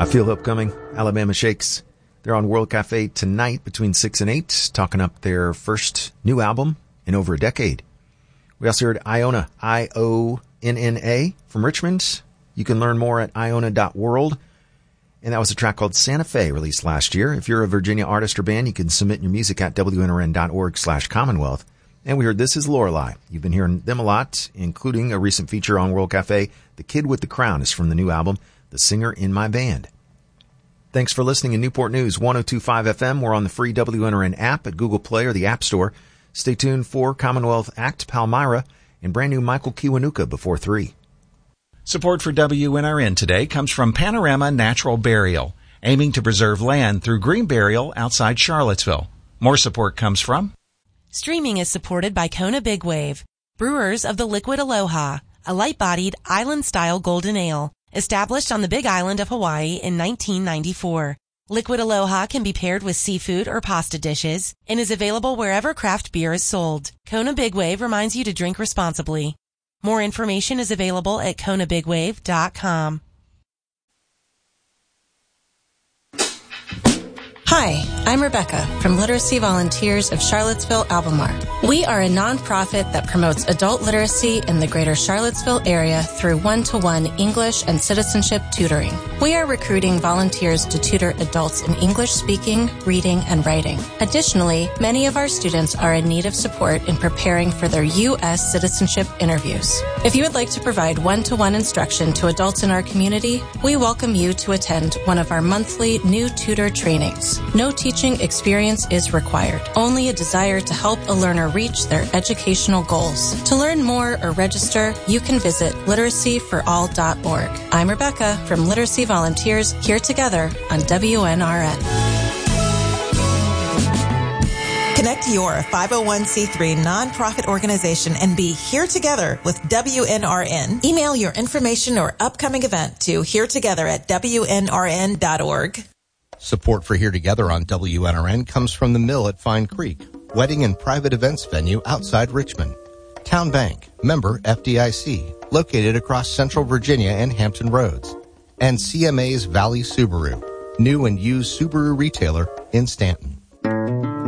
I feel upcoming. Alabama Shakes. They're on World Cafe tonight between 6 and 8, talking up their first new album in over a decade. We also heard Iona, I-O-N-N-A, from Richmond. You can learn more at iona.world. And that was a track called Santa Fe, released last year. If you're a Virginia artist or band, you can submit your music at wnrn.org/Commonwealth. And we heard This Is Lorelei. You've been hearing them a lot, including a recent feature on World Cafe. The Kid with the Crown is from the new album, The Singer in My Band. Thanks for listening in Newport News 102.5 FM. We're on the free WNRN app at Google Play or the App Store. Stay tuned for Commonwealth Act Palmyra and brand new Michael Kiwanuka before 3. Support for WNRN today comes from Panorama Natural Burial, aiming to preserve land through green burial outside Charlottesville. More support comes from Streaming is supported by Kona Big Wave, brewers of the Liquid Aloha, a light-bodied island-style golden ale, established on the Big Island of Hawaii in 1994. Liquid Aloha can be paired with seafood or pasta dishes and is available wherever craft beer is sold. Kona Big Wave reminds you to drink responsibly. More information is available at konabigwave.com. Hi, I'm Rebecca from Literacy Volunteers of Charlottesville, Albemarle. We are a nonprofit that promotes adult literacy in the greater Charlottesville area through one-to-one English and citizenship tutoring. We are recruiting volunteers to tutor adults in English speaking, reading, and writing. Additionally, many of our students are in need of support in preparing for their U.S. citizenship interviews. If you would like to provide one-to-one instruction to adults in our community, we welcome you to attend one of our monthly new tutor trainings. No teaching experience is required, only a desire to help a learner reach their educational goals. To learn more or register, you can visit literacyforall.org. I'm Rebecca from Literacy Volunteers, here together on WNRN. Connect your 501c3 nonprofit organization and be here together with WNRN. Email your information or upcoming event to heretogether@WNRN.org. Support for Here Together on WNRN comes from the Mill at Fine Creek, wedding and private events venue outside Richmond. Town Bank, member FDIC, located across Central Virginia and Hampton Roads. And CMA's Valley Subaru, new and used Subaru retailer in Stanton.